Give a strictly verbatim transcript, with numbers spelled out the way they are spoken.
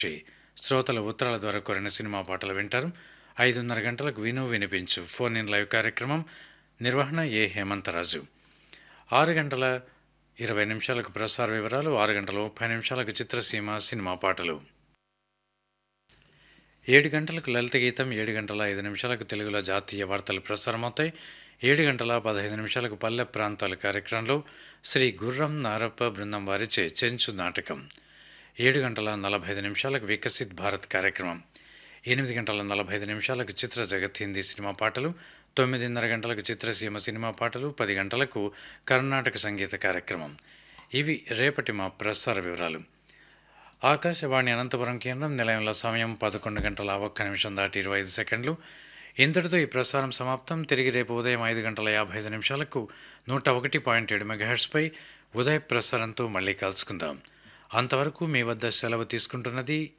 శ్రీ శ్రోతల ఉత్తరాల ద్వారా కోరిన సినిమా పాటలు వింటారు. ఐదున్నర గంటలకు విను వినిపించు ఫోన్ ఇన్ లైవ్ కార్యక్రమం. నిర్వహణ ఏ హేమంతరాజు. ఆరు గంటల ఇరవై నిమిషాలకు ప్రసార వివరాలు, ఆరు గంటల ముప్పై నిమిషాలకు చిత్రసీమ సినిమా పాటలు, ఏడు గంటలకు లలిత గీతం, ఏడు గంటల ఐదు నిమిషాలకు తెలుగులో జాతీయ వార్తలు ప్రసారమవుతాయి. ఏడు గంటల పదహైదు నిమిషాలకు పల్లె ప్రాంతాల కార్యక్రమంలో శ్రీ గుర్రం నారప్ప బృందం వారిచే చెంచు నాటకం. ఏడు గంటల నలభై ఐదు నిమిషాలకు వికసిత్ భారత్ కార్యక్రమం. ఎనిమిది గంటల నలభై ఐదు నిమిషాలకు చిత్ర జగత్ హిందీ సినిమా పాటలు, తొమ్మిదిన్నర గంటలకు చిత్రసీమ సినిమా పాటలు, పది గంటలకు కర్ణాటక సంగీత కార్యక్రమం. ఇవి రేపటి మా ప్రసార వివరాలు. ఆకాశవాణి అనంతపురం కేంద్రం. నిలయంలో సమయం పదకొండు గంటల ఒక్క నిమిషం దాటి ఇరవై ఐదు సెకండ్లు. ఇంతటితో ఈ ప్రసారం సమాప్తం. తిరిగి రేపు ఉదయం ఐదు గంటల యాభై ఐదు నిమిషాలకు నూట ఒకటి పాయింట్ ఏడు మెగాహెర్ట్స్పై ఉదయ ప్రసారంతో మళ్ళీ కలుసుకుందాం. అంతవరకు మీ వద్ద సెలవు తీసుకుంటున్నది